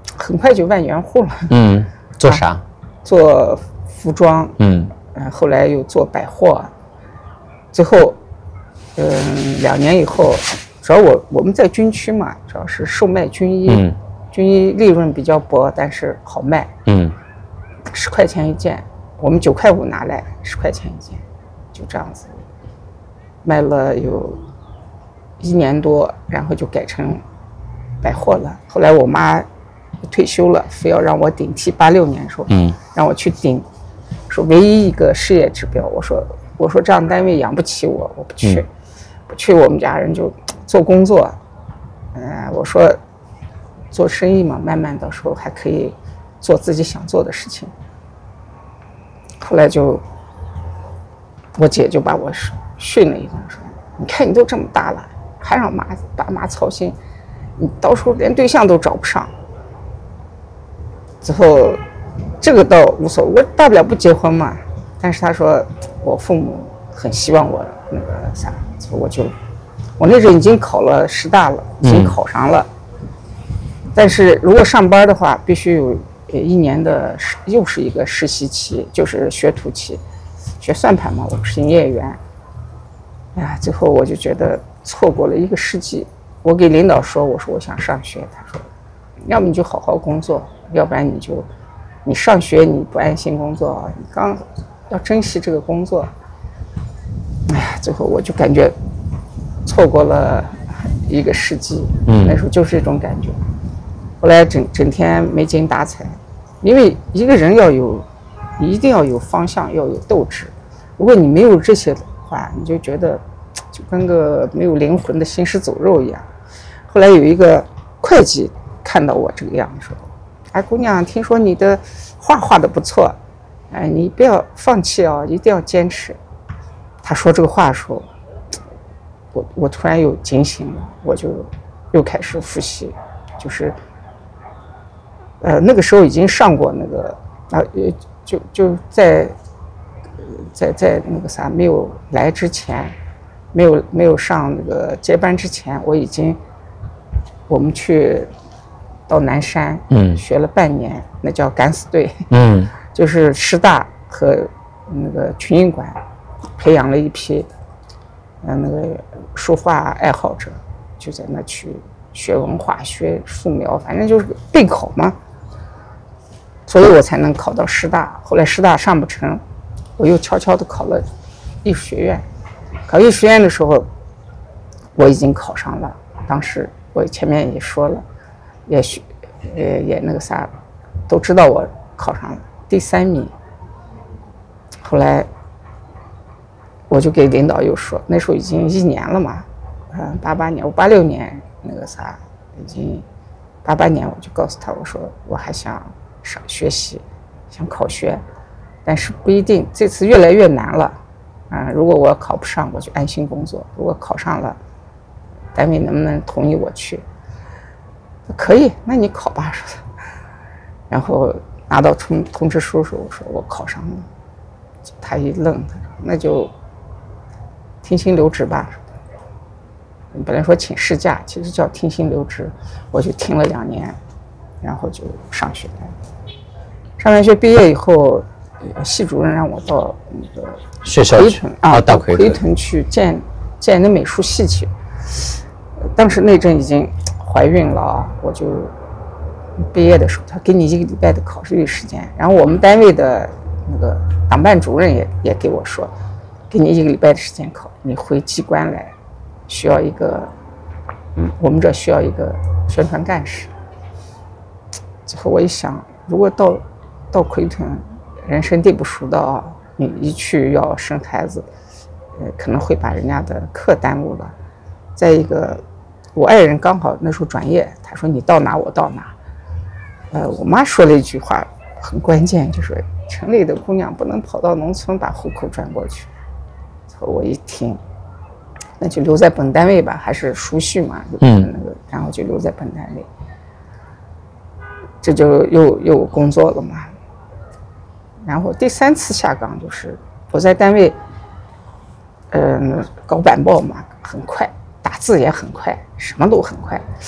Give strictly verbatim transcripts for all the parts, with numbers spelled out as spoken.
很快就万元户了。 嗯，做啥？啊、 做服装。 嗯， 呃，后来又做百货，最后，嗯，两年以后，主要我我们在军区嘛，主要是售卖军衣， 嗯、 军衣利润比较薄，但是好卖。 嗯， 十块钱一件，我们九块五拿来，十块钱一件，就这样子，卖了有一年多，然后就改成百货了。后来我妈退休了，非要让我顶替，八六年时候， 嗯， 让我去顶，说唯一一个事业指标，我说我说这样单位养不起我，我不去，嗯、不去，我们家人就做工作，嗯、呃，我说做生意嘛，慢慢到时候还可以做自己想做的事情。后来就我姐就把我训了一顿，说你看你都这么大了，还让妈爸妈操心，你到时候连对象都找不上。之后这个倒无所谓，我大不了不结婚嘛。但是他说我父母很希望我那个啥，所以我就我那时候已经考了师大了，已经考上了。嗯、但是如果上班的话，必须有一年的又是一个实习期，就是学徒期，学算盘嘛，我不是营业员。哎呀，最后我就觉得错过了一个世纪。我给领导说，我说我想上学，他说，要么你就好好工作，要不然你就，你上学你不安心工作，你刚要珍惜这个工作。哎呀，最后我就感觉错过了一个世纪，嗯，那时候就是这种感觉。后来整整天没精打采，因为一个人要有，你一定要有方向，要有斗志。如果你没有这些的话，你就觉得就跟个没有灵魂的行尸走肉一样。后来有一个会计看到我这个样子，说：“哎，姑娘，听说你的画画的不错，哎，你不要放弃哦，一定要坚持。”他说这个话的时候，我我突然又警醒了，我就又开始复习，就是。呃，那个时候已经上过那个啊，就就在在在那个啥没有来之前，没有没有上那个接班之前，我已经我们去到南山，嗯，学了半年，那叫敢死队，嗯，就是师大和那个群英馆培养了一批，呃，那个书画爱好者，就在那去学文化、学素描，反正就是备考嘛。所以我才能考到师大。后来师大上不成，我又悄悄地考了艺术学院。考艺术学院的时候，我已经考上了。当时我前面也说了，也学，呃，也那个啥，都知道我考上了第三名。后来我就给领导又说，那时候已经一年了嘛，嗯，八八年，我八六年那个啥，已经八八年，我就告诉他，我说我还想上学习，想考学，但是不一定，这次越来越难了，啊、呃，如果我考不上，我就安心工作；如果考上了，单位能不能同意我去？可以，那你考吧，说的。然后拿到通通知书的时候，我说我考上了，他一愣，他说那就停薪留职吧。本来说请事假，其实叫停薪留职，我就停了两年，然后就上学了。上完学毕业以后，系主任让我到那个学校去啊，到奎屯去建建那美术系去。当时那阵已经怀孕了啊，我就毕业的时候，他给你一个礼拜的考试时间。然后我们单位的那个党办主任也也给我说，给你一个礼拜的时间考，你回机关来，需要一个，嗯，我们这需要一个宣传干事。最后我一想，如果到到奎屯，人生地不熟的啊，你一去要生孩子，呃，可能会把人家的课耽误了。再一个，我爱人刚好那时候转业，他说你到哪我到哪。呃，我妈说了一句话很关键，就是城里的姑娘不能跑到农村把户口转过去。我一听，那就留在本单位吧，还是熟悉嘛，嗯，那个，然后就留在本单位，这就又又工作了嘛。然后第三次下岗就是我在单位，嗯、呃，搞板报嘛，很快，打字也很快，什么都很快。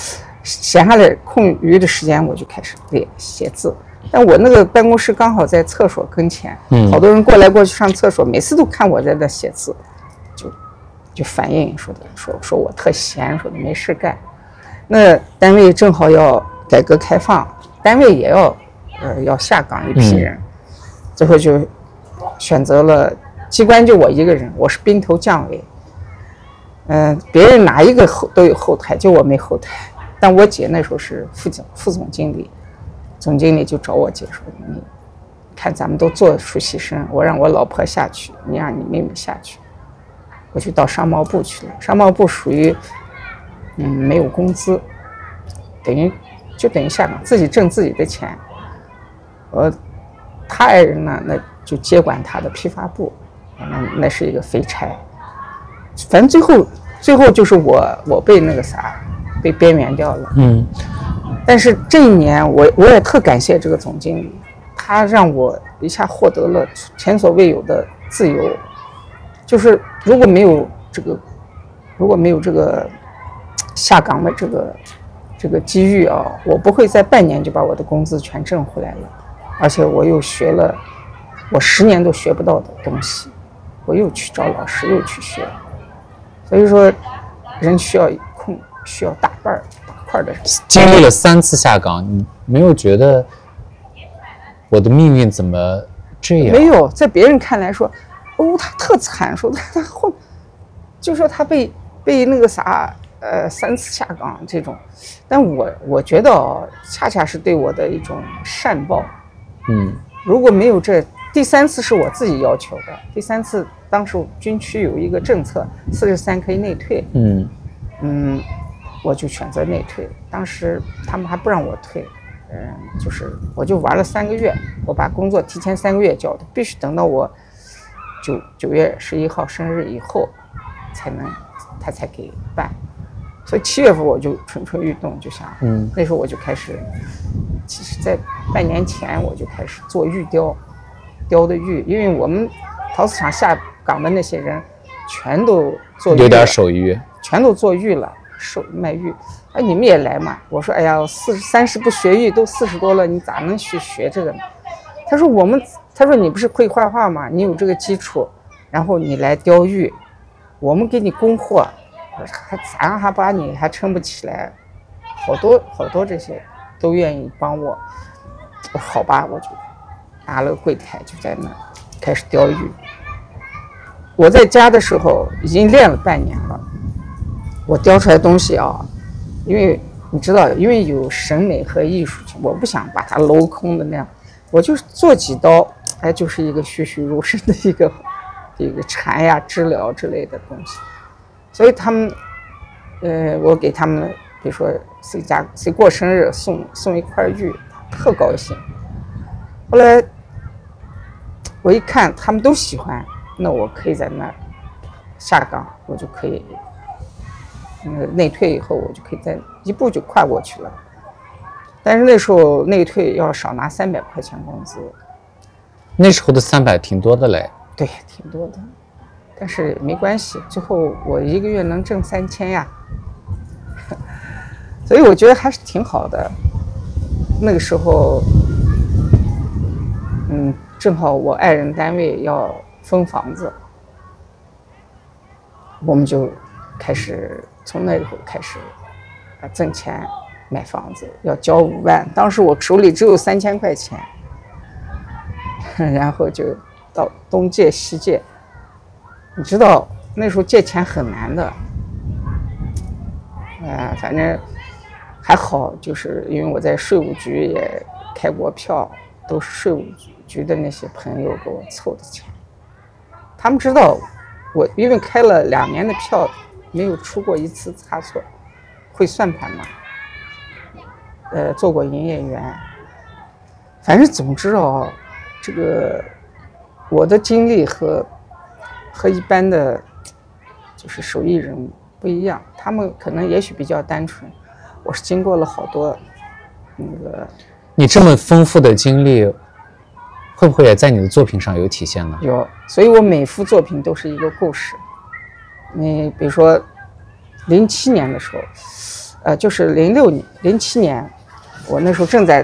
闲下来空余的时间我就开始练写字。但我那个办公室刚好在厕所跟前，嗯，好多人过来过去上厕所，每次都看我在那写字，就就反映说的说说我特闲，说的没事干。那单位正好要改革开放，单位也要呃要下岗一批人，嗯、最后就选择了机关就我一个人，我是兵头将尉。嗯、呃，别人哪一个后都有后台，就我没后台。但我姐那时候是副总副总经理。总经理就找我姐说：“你看咱们都做实习生，我让我老婆下去，你让你妹妹下去。”我就到商贸部去了。商贸部属于嗯没有工资，等于就等于下岗，自己挣自己的钱。我他爱人呢，那就接管他的批发部，那那是一个废差。反正最后最后就是我我被那个啥被边缘掉了。嗯。但是这一年我我也特感谢这个总经理，他让我一下获得了前所未有的自由。就是如果没有这个如果没有这个下岗的这个这个机遇啊，我不会在半年就把我的工资全挣回来了。而且我又学了我十年都学不到的东西，我又去找老师又去学。所以说人需要空，需要大半儿的。 经历了三次下岗，你没有觉得我的命运怎么这样？ 没有，在别人看来说，哦，他特惨，说他他后，就说他被被那个啥，呃，三次下岗这种。但我我觉得哦，恰恰是对我的一种善报。嗯，如果没有这第三次是我自己要求的，第三次当时军区有一个政策，四十三可以内退。嗯嗯。我就选择内退，当时他们还不让我退，嗯，就是我就玩了三个月，我把工作提前三个月交的，必须等到我九九月十一号生日以后才能，他才给办，所以七月份我就蠢蠢欲动，就想，嗯，那时候我就开始，其实在半年前我就开始做玉雕，雕的玉，因为我们陶瓷厂下岗的那些人全都做玉， 有点手艺， 全都做玉了。手卖玉，哎，你们也来嘛？我说，哎呀，四十三十不学玉，都四十多了，你咋能去学这个呢？他说我们，他说你不是会画画吗？你有这个基础，然后你来雕玉，我们给你供货，还咱还把你还撑不起来，好多好多这些都愿意帮我。我说好吧，我就拿了个柜台就在那开始雕玉。我在家的时候已经练了半年了。我雕出来的东西啊，因为你知道，因为有审美和艺术性，我不想把它镂空的那样，我就做几刀，哎，就是一个栩栩如生的一个一个禅呀、知了之类的东西。所以他们，呃，我给他们，比如说谁家谁过生日送送一块玉，特高兴。后来我一看他们都喜欢，那我可以在那儿下岗，我就可以。嗯，内退以后我就可以再一步就跨过去了，但是那时候内退要少拿三百块钱工资。 那时候的三百挺多的嘞。 对，挺多的，但是没关系，最后我一个月能挣三千呀，所以我觉得还是挺好的。那个时候，嗯，正好我爱人单位要分房子，我们就开始。从那以后开始，啊，挣钱买房子，要交五万。当时我手里只有三千块钱，然后就到东借西借。你知道那时候借钱很难的，呃，反正还好，就是因为我在税务局也开过票，都是税务局的那些朋友给我凑的钱。他们知道我，因为开了两年的票。没有出过一次差错，会算盘嘛？呃，做过营业员，反正总之哦，这个我的经历和和一般的，就是手艺人不一样，他们可能也许比较单纯，我是经过了好多那个。 你这么丰富的经历，会不会也在你的作品上有体现呢？ 有，所以我每幅作品都是一个故事。你比如说，零七年的时候， 呃，就是零六年、零七年，我那时候正在